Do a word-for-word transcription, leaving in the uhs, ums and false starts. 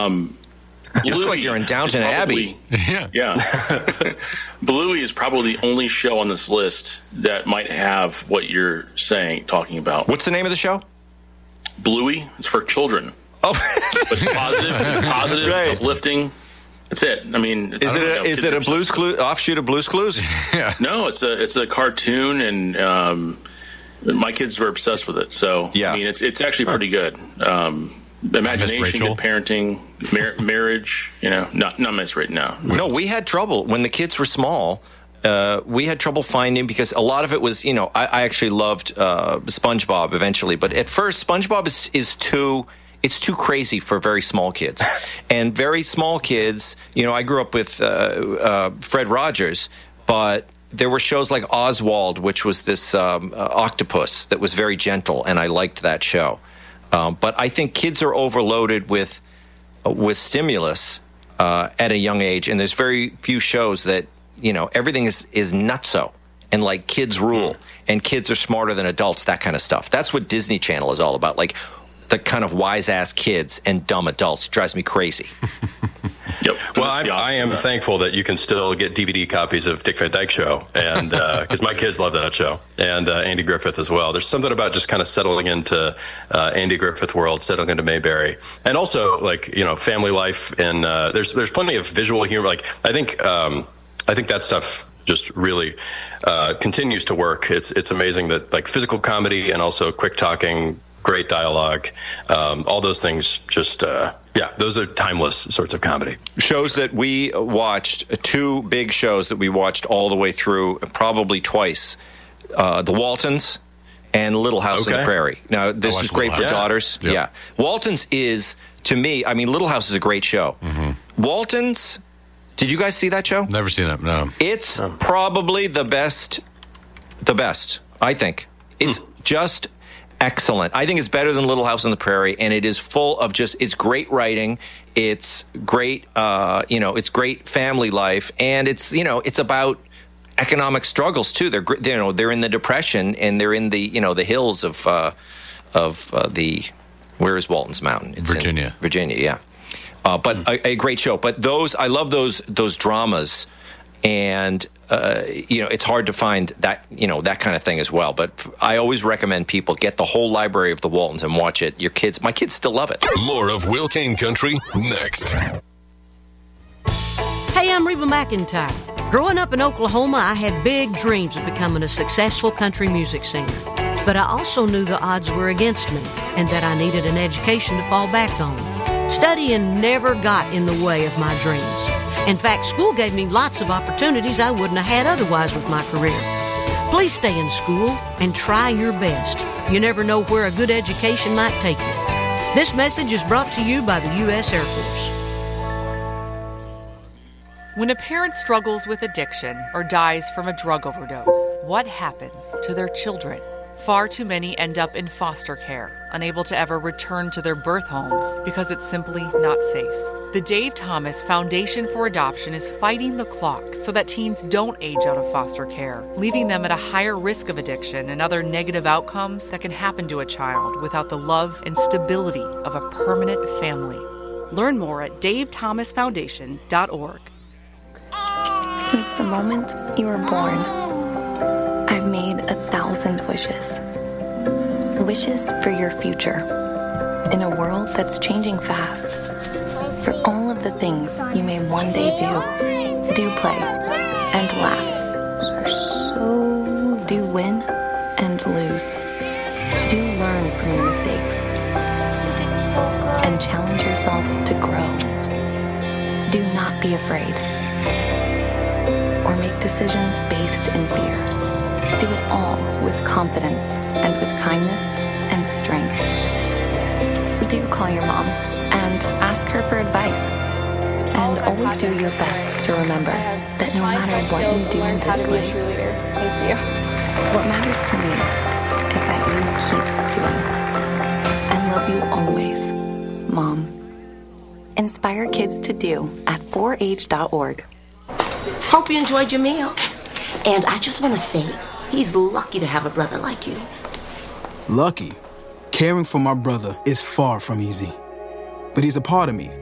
Um, you look like you're in Downton probably, Abbey. Yeah. yeah. Bluey is probably the only show on this list that might have what you're saying, talking about. What's the name of the show? Bluey. It's for children. Oh. It's positive. It's positive. Right. It's uplifting. That's it. I mean, it's, is I it a, know, is it a Blue's Clues offshoot of Blue's Clues? Yeah. No, it's a it's a cartoon, and um, my kids were obsessed with it. So yeah. I mean, it's it's actually pretty good. Um, imagination, good parenting, mar- marriage. You know, not not Miss right now. No, we had trouble when the kids were small. Uh, we had trouble finding because a lot of it was, you know, I, I actually loved uh, SpongeBob eventually, but at first SpongeBob is is too. It's too crazy for very small kids. And very small kids, you know, I grew up with uh, uh, Fred Rogers, but there were shows like Oswald, which was this um, uh, octopus that was very gentle, and I liked that show. Um, but I think kids are overloaded with uh, with stimulus uh, at a young age, and there's very few shows that, you know, everything is, is nutso. And like kids rule, and kids are smarter than adults, that kind of stuff. That's what Disney Channel is all about. Like, the kind of wise-ass kids and dumb adults drives me crazy. Yep. Well, I, I am thankful that you can still get D V D copies of Dick Van Dyke Show, and because uh, my kids love that show, and uh, Andy Griffith as well. There's something about just kind of settling into uh, Andy Griffith world, settling into Mayberry, and also like you know family life. And uh, there's there's plenty of visual humor. Like I think um, I think that stuff just really uh, continues to work. It's it's amazing that like physical comedy and also quick talking. Great dialogue, um, all those things just, uh, yeah, those are timeless sorts of comedy. Shows that we watched, two big shows that we watched all the way through, probably twice, uh, The Waltons and Little House okay. on the Prairie. Now, this is great for House. daughters. Yep. Yeah. Waltons is, to me, I mean, Little House is a great show. Mm-hmm. Waltons, did you guys see that show? Never seen it, no. It's oh. probably the best, the best, I think. It's mm. just... excellent. I think it's better than Little House on the Prairie, and it is full of just, it's great writing, it's great, uh, you know, it's great family life, and it's, you know, it's about economic struggles, too. They're, you know, they're in the Depression, and they're in the, you know, the hills of, uh, of uh, the, where is Walton's Mountain? It's Virginia. In Virginia, yeah. Uh, but mm. a, a great show. But those, I love those, those dramas, and uh, you know, it's hard to find that, you know, that kind of thing as well. But I always recommend people get the whole library of the Waltons and watch it. Your kids, my kids still love it. More of Will Kane Country next. Hey, I'm Reba McEntire. Growing up in Oklahoma, I had big dreams of becoming a successful country music singer. But I also knew the odds were against me and that I needed an education to fall back on. Studying never got in the way of my dreams. In fact, school gave me lots of opportunities I wouldn't have had otherwise with my career. Please stay in school and try your best. You never know where a good education might take you. This message is brought to you by the U S Air Force. When a parent struggles with addiction or dies from a drug overdose, what happens to their children? Far too many end up in foster care, unable to ever return to their birth homes because it's simply not safe. The Dave Thomas Foundation for Adoption is fighting the clock so that teens don't age out of foster care, leaving them at a higher risk of addiction and other negative outcomes that can happen to a child without the love and stability of a permanent family. Learn more at dave thomas foundation dot org. Since the moment you were born, I've made a thousand wishes. Wishes for your future. In a world that's changing fast. For all of the things you may one day do. Do play and laugh. So do win and lose. Do learn from your mistakes. And challenge yourself to grow. Do not be afraid. Or make decisions based in fear. Do it all with confidence and with kindness and strength. Do call your mom and ask her for advice. And always do your best to remember that no matter what you do in this life, thank you. What matters to me is that you keep doing. I love you always, Mom. Inspire kids to do at four H dot org. Hope you enjoyed your meal. And I just want to say, he's lucky to have a brother like you. Lucky? Caring for my brother is far from easy. But he's a part of me